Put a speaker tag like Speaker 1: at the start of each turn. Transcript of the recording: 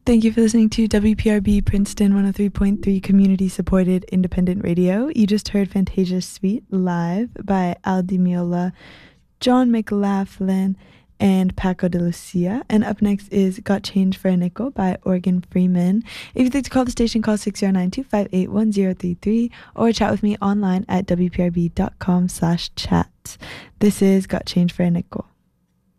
Speaker 1: Thank you for listening to WPRB Princeton 103.3 community-supported independent radio. You just heard Fantasia Suite live by Al Di Meola, John McLaughlin, and Paco de Lucia. And up next is Got Change for a Nickel by Organ Freeman. If you'd like to call the station, call 609-258-1033 or chat with me online at wprb.com/chat. This is Got Change for a Nickel.